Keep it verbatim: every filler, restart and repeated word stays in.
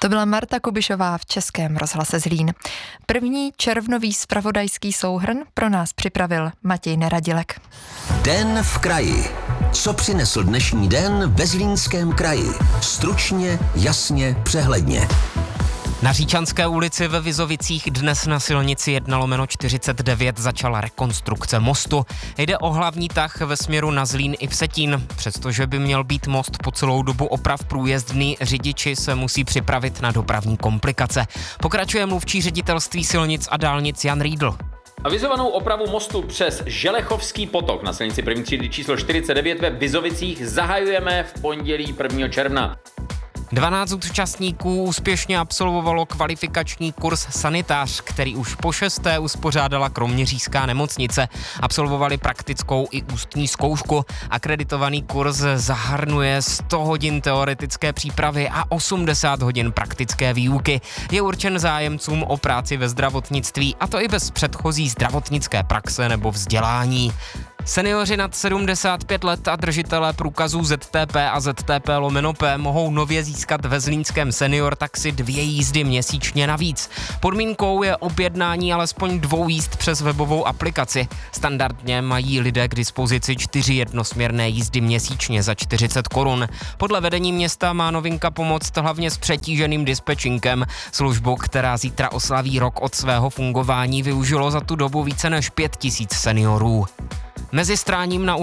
To byla Marta Kubišová v Českém rozhlase Zlín. První červnový zpravodajský souhrn pro nás připravil Matěj Neradilek. Den v kraji. Co přinesl dnešní den ve Zlínském kraji? Stručně, jasně, přehledně. Na Říčanské ulici ve Vizovicích dnes na silnici jedna lomeno čtyřicet devět začala rekonstrukce mostu. Jde o hlavní tah ve směru na Zlín i Vsetín. Přestože by měl být most po celou dobu oprav průjezdný, řidiči se musí připravit na dopravní komplikace. Pokračuje mluvčí ředitelství silnic a dálnic Jan Riedl. Avizovanou opravu mostu přes Želechovský potok na silnici první třídy číslo čtyřicet devět ve Vizovicích zahajujeme v pondělí prvního června. dvanáct účastníků úspěšně absolvovalo kvalifikační kurz sanitář, který už po šesté uspořádala kroměřížská nemocnice. Absolvovali praktickou i ústní zkoušku. Akreditovaný kurz zahrnuje sto hodin teoretické přípravy a osmdesát hodin praktické výuky. Je určen zájemcům o práci ve zdravotnictví, a to i bez předchozí zdravotnické praxe nebo vzdělání. Seniori nad sedmdesát pět let a držitelé průkazů Z T P a Z T P lomeno P mohou nově získat ve zlínském Senior taxi dvě jízdy měsíčně navíc. Podmínkou je objednání alespoň dvou jízd přes webovou aplikaci. Standardně mají lidé k dispozici čtyři jednosměrné jízdy měsíčně za čtyřicet korun. Podle vedení města má novinka pomoct hlavně s přetíženým dispečinkem. Službu, která zítra oslaví rok od svého fungování, využilo za tu dobu více než pět tisíc seniorů. Mezi stráním na